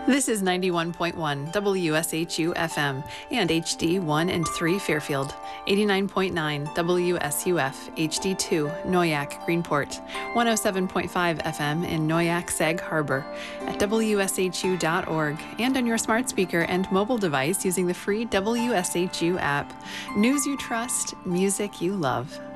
This is 91.1 WSHU FM and HD 1 and 3 Fairfield, 89.9 WSUF HD 2 Noyak Greenport, 107.5 FM in Noyak Sag Harbor, at WSHU.org, and on your smart speaker and mobile device using the free WSHU app. News you trust, music you love.